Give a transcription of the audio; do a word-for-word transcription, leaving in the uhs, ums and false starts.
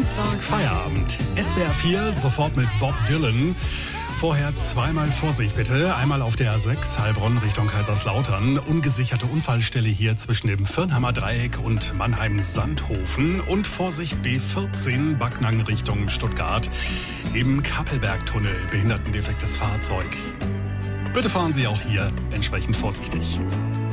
Samstag Feierabend. S W R vier, sofort mit Bob Dylan. Vorher zweimal Vorsicht bitte. Einmal auf der A sechs Heilbronn Richtung Kaiserslautern. Ungesicherte Unfallstelle hier zwischen dem Firnhammer Dreieck und Mannheim-Sandhofen. Und Vorsicht B vierzehn Backnang Richtung Stuttgart. Im Kappelbergtunnel behindertendefektes Fahrzeug. Bitte fahren Sie auch hier entsprechend vorsichtig.